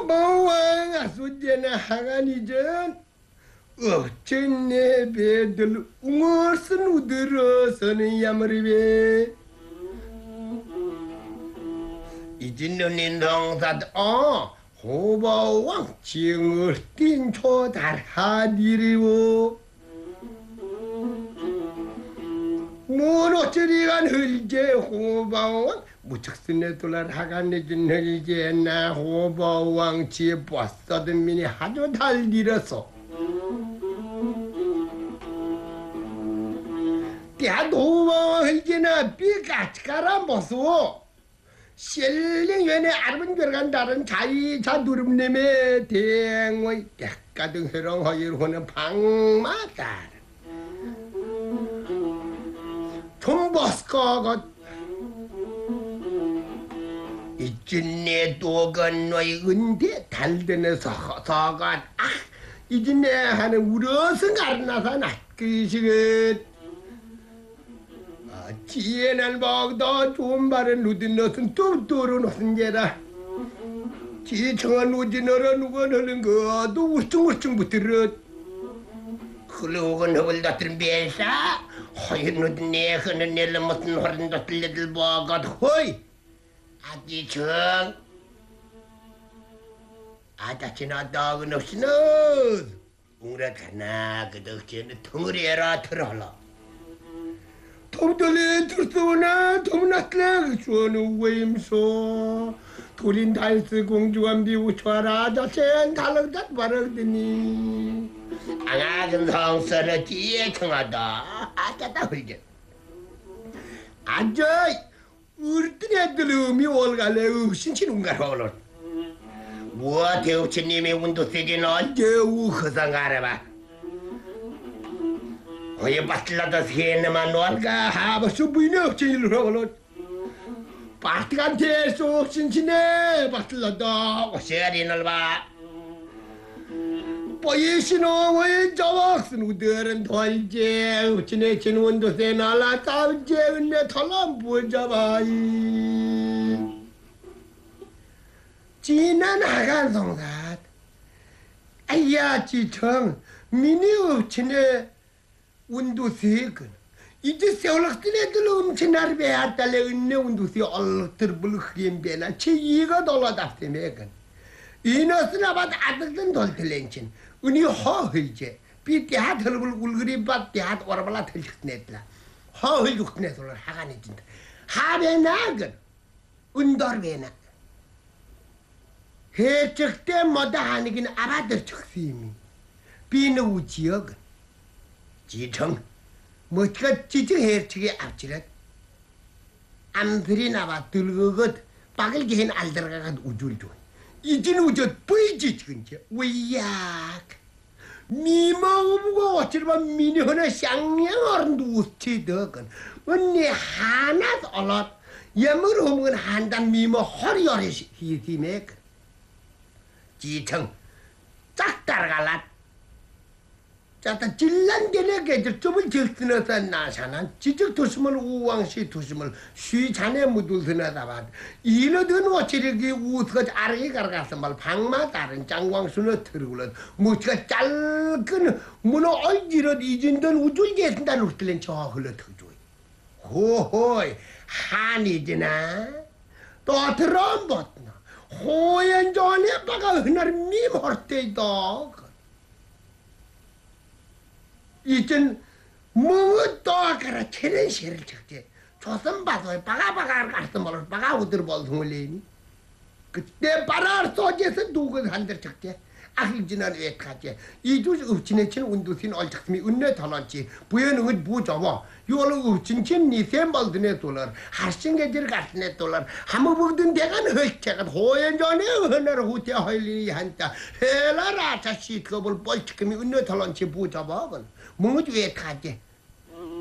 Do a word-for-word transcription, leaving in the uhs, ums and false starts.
호바왕 아소제나 하간이전 어쩐네 배들 웅얼슨 우들어서는 야머리베 이진는 인동사드 어 호바왕 징을 띵초 달하디리오 뭘 어쩌리간 흘제 호바왕 무척스네 돌아 하간내진 흘제 나 호바왕 지에 버서든 미니 하도 달리러서 야 호바왕 흘제나 삐까치까라 보소 실링연에 아르분 별간다른 자이 자두름님의 대행의 약가등 회롱허일 호는 방마다 좀버스커가 이진네 도건 너의 은대 달드는 서가 아 이진네 하는 우러서 가르나서 낫기시긋 지혜는 먹더 좋은 말은 누든 것은 뚜뚜루 놓은 게라 지청한 누지너라 누가 너는 거도 울퉁울퉁 붙들어 흘러오건 허글 dat은 배사 허연 누든 내 흐는 내를 못은 허른 dat을 내들 먹어도 허이 아지청 아다치나 다은 없이는 웅라다나 그덕지는 덩어리에라 들어올라 톰돌리 들쏘나 톰나틀 주어는 왜임소 돌인 달스 공주한 비우 쳐라 자센 달럭다 바르더니 앙아근 성서를 뒤에 청하다 아따다 흘게 아저 우리들 애들 음이 올갈래 신친 운가로 뭐 대우치님이 운도 세진 언제 우허상 알아봐 어이 바틀라다 세네만 놀까 하버스 부인의 억제일을 하걸로 바트간 대수 신신네 바틀라다 오세리널 봐 뽀이시노 왜 저왁슨 우들은 돌제 우치네 진원도 세나라 따제 은네 털람 부자바이 지난 하간 성사 아야 지청 미니 우치네 운두세건 이제 세월학들 애들 엄청나게 배웠달래 은네 운두세 얼럭들 불흐임배나 제 이가 돌아다세매건 이너스나 봐도 아득든 돌틀랭친 은이 허흘제 삐띠핫 헐불 울그리 밭띠핫 오라발라 털식냈라 허흘 죽네솔을 하간해진다 하배나건 은돌배나 해적 때마다 하니긴 아바들 척심이 비는 우지역은 지청 뭐가 지청해 측에 앞지ለት 암들이 나와 들거것 박을 개인 알들어가가 우줄도 이진 우젓 뿌이지 지근지 왜약 미망우고 어찌르면 미니허나 쌍냥어른도 우치더건 언니 하나도 얼럿 예물 허묵은 한단 미모 허리허리 희심해건 지청 짝 따라갈라 자다 질란게네 개들 좀을 적스너서 나사난 지적 도심을 우왕시 도심을 쉬자네 무들스나다 봐 이러던 어찌르기 우스가 아르게 가라가서 말 방마 다른 장광수는 들으고는 무치가 짧은 문어 얼지러 이진던 우줄게 쓴다 놓들렌 저 흘러 터줘이 호호이 한이지나 또 들어온 벗나 호연 전에 바가 흔할 미멀때이다 이젠 멍을 떠가라 체는 시를 적지 조선 봐서 바가바가 가서 말을 바가 우들 볼통을리니 그때 바라 소지에서 누구 한들 적지 아힐지난 왜 가지 이주 읍진에친 운두신 얼작심이 은내 달았지 부여는 부자와 요를 읍진친 니셈 발드네 돌라 하신게질 같네 돌라 하무북든 대간 헐체가 호연전에 은혜를 후퇴 헐리니 한자 헬라라 자시 그걸 뻘치금이 은내 달았지 부자와 멍을 왜 가지